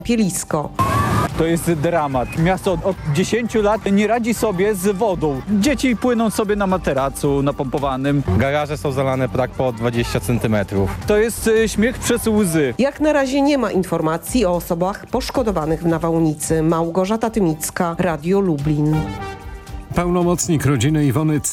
Pielisko. To jest dramat. Miasto od 10 lat nie radzi sobie z wodą. Dzieci płyną sobie na materacu napompowanym. Garaże są zalane tak po 20 cm. To jest śmiech przez łzy. Jak na razie nie ma informacji o osobach poszkodowanych w nawałnicy. Małgorzata Tymicka, Radio Lublin. Pełnomocnik rodziny Iwony